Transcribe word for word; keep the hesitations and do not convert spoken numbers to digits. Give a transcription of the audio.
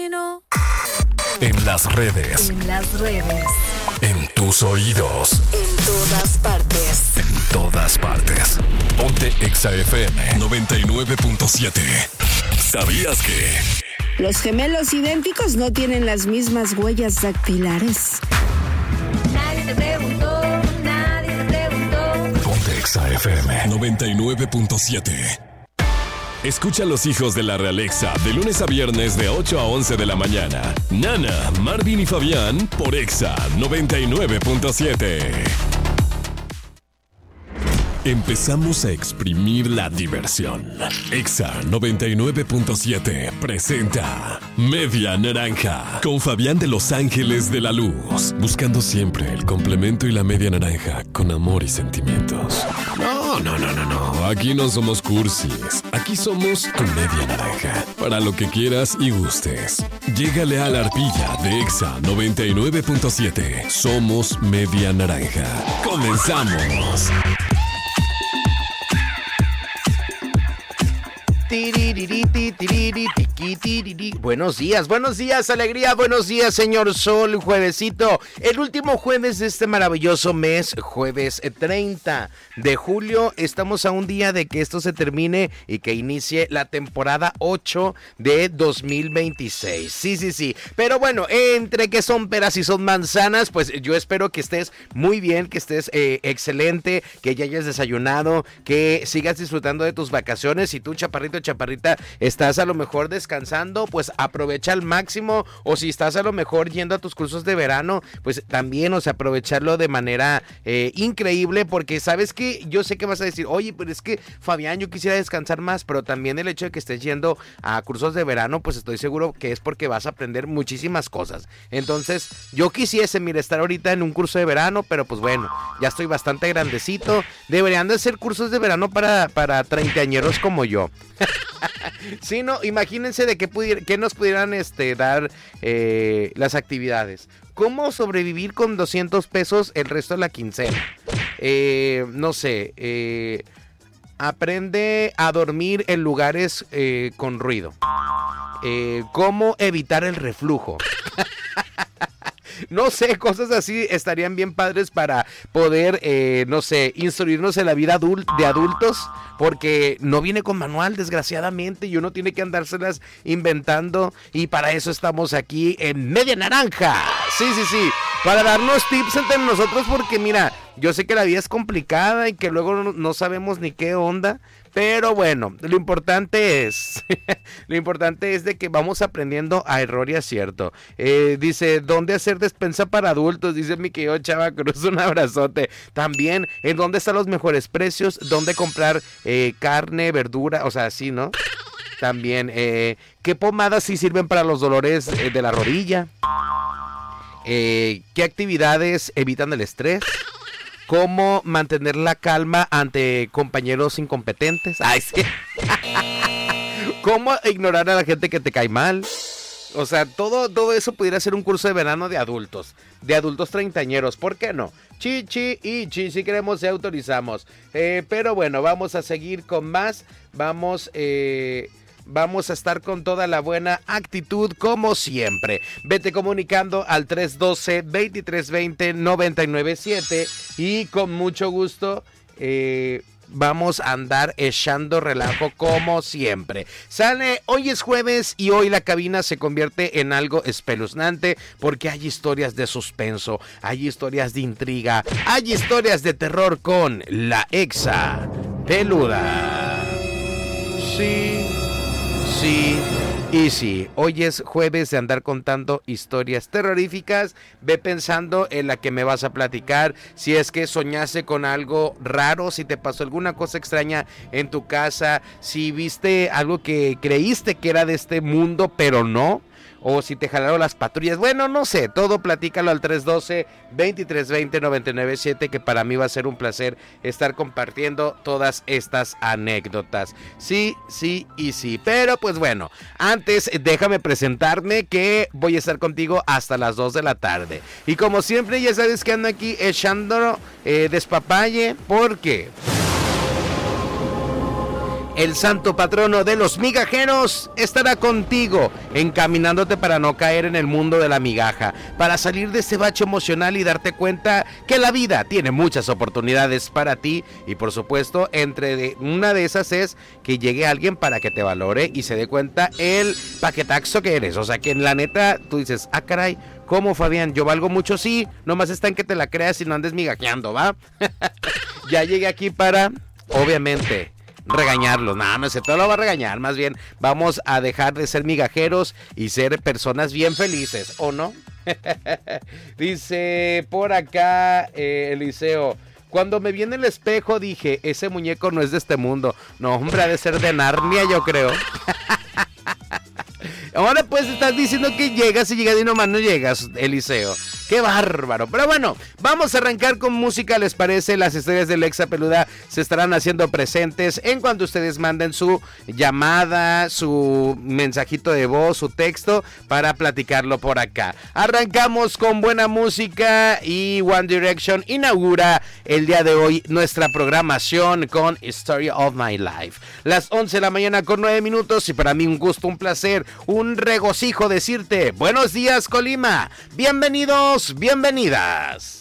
En las redes. En las redes. En tus oídos. En todas partes. En todas partes. Ponte Exa F M noventa y nueve punto siete. ¿Sabías que? Los gemelos idénticos no tienen las mismas huellas dactilares. Nadie te preguntó, nadie te preguntó. Ponte Exa F M noventa y nueve punto siete. Escucha a los hijos de la Realexa de lunes a viernes de ocho a once de la mañana. Nana, Marvin y Fabián por Exa noventa y nueve punto siete. Empezamos a exprimir la diversión. Exa noventa y nueve punto siete presenta Media Naranja con Fabián de Los Ángeles de la Luz. Buscando siempre el complemento y la media naranja con amor y sentimientos. No, no, no, no, no. Aquí no somos cursis. Aquí somos tu media naranja. Para lo que quieras y gustes. Llégale a la arpilla de Exa noventa y nueve punto siete. Somos Media Naranja. ¡Comenzamos! Buenos días, buenos días, alegría, buenos días, señor Sol, juevesito, el último jueves de este maravilloso mes, jueves treinta de julio, estamos a un día de que esto se termine y que inicie la temporada ocho de dos mil veintiséis, sí, sí, sí, pero bueno, entre que son peras y son manzanas, pues yo espero que estés muy bien, que estés eh, excelente, que ya hayas desayunado, que sigas disfrutando de tus vacaciones, y tú, chaparrito, chaparrita, estás a lo mejor descansando, pues aprovecha al máximo, o si estás a lo mejor yendo a tus cursos de verano, pues también, o sea, aprovecharlo de manera eh, increíble, porque sabes que yo sé que vas a decir, oye, pero es que Fabián, yo quisiera descansar más, pero también el hecho de que estés yendo a cursos de verano, pues estoy seguro que es porque vas a aprender muchísimas cosas. Entonces, yo quisiese, mira, estar ahorita en un curso de verano, pero pues bueno, ya estoy bastante grandecito, deberían de ser cursos de verano para, para treintañeros como yo. Sí, no, imagínense de qué, pudiera, qué nos pudieran este, dar eh, las actividades. ¿Cómo sobrevivir con doscientos pesos el resto de la quincena? Eh, no sé, eh, aprende a dormir en lugares eh, con ruido. Eh, ¿Cómo evitar el reflujo? No sé, cosas así estarían bien padres para poder, eh, no sé, instruirnos en la vida adult- de adultos, porque no viene con manual, desgraciadamente, y uno tiene que andárselas inventando, y para eso estamos aquí en Media Naranja. Sí, sí, sí, para darnos tips entre nosotros, porque mira, yo sé que la vida es complicada y que luego no, no sabemos ni qué onda. Pero bueno, lo importante es, lo importante es de que vamos aprendiendo a error y acierto. Eh, dice, ¿dónde hacer despensa para adultos? Dice mi querido Chava Cruz, un abrazote. También, ¿en dónde están los mejores precios? ¿Dónde comprar eh, carne, verdura? O sea, así, ¿no? También, eh, ¿qué pomadas sí sirven para los dolores eh, de la rodilla? Eh, ¿Qué actividades evitan el estrés? ¿Cómo mantener la calma ante compañeros incompetentes? Ay, sí. ¿Cómo ignorar a la gente que te cae mal? O sea, todo, todo eso pudiera ser un curso de verano de adultos, de adultos treintañeros, ¿por qué no? Chi, chi y chi, si queremos se autorizamos. Eh, pero bueno, vamos a seguir con más, vamos... Eh, Vamos a estar con toda la buena actitud como siempre. Vete comunicando al tres uno dos, dos tres dos cero, nueve nueve siete y con mucho gusto eh, vamos a andar echando relajo como siempre. Sale, hoy es jueves y hoy la cabina se convierte en algo espeluznante porque hay historias de suspenso, hay historias de intriga, hay historias de terror con la Exa Peluda. Sí... Sí, y sí, hoy es jueves de andar contando historias terroríficas. Ve pensando en la que me vas a platicar. Si es que soñaste con algo raro, si te pasó alguna cosa extraña en tu casa, si viste algo que creíste que era de este mundo, pero no. O si te jalaron las patrullas, bueno, no sé, todo platícalo al tres uno dos, dos tres dos cero, nueve nueve siete, que para mí va a ser un placer estar compartiendo todas estas anécdotas. Sí, sí y sí, pero pues bueno, antes déjame presentarme que voy a estar contigo hasta las dos de la tarde. Y como siempre ya sabes que ando aquí echando eh, despapalle, porque... el santo patrono de los migajeros, estará contigo, encaminándote para no caer en el mundo de la migaja, para salir de ese bache emocional y darte cuenta que la vida tiene muchas oportunidades para ti. Y por supuesto, entre de, una de esas es que llegue alguien para que te valore y se dé cuenta el paquetaxo que eres. O sea, que en la neta tú dices, ah, caray, ¿cómo, Fabián? ¿Yo valgo mucho? Sí, nomás está en que te la creas y no andes migajeando, ¿va? Ya llegué aquí para, obviamente, regañarlos. Nada, no sé, todo lo va a regañar. Más bien, vamos a dejar de ser migajeros y ser personas bien felices, ¿o no? Dice por acá eh, Eliseo: cuando me vi en el espejo dije, ese muñeco no es de este mundo. No, hombre, ha de ser de Narnia, yo creo. Ahora pues estás diciendo que llegas y llegas y nomás no llegas, Eliseo. ¡Qué bárbaro! Pero bueno, vamos a arrancar con música, ¿les parece? Las historias de Lexa Peluda se estarán haciendo presentes en cuanto ustedes manden su llamada, su mensajito de voz, su texto, para platicarlo por acá. Arrancamos con buena música y One Direction inaugura el día de hoy nuestra programación con Story of My Life. Las once de la mañana con nueve minutos y para mí un gusto, un placer, un regocijo decirte buenos días, Colima. Bienvenidos. Bienvenidas.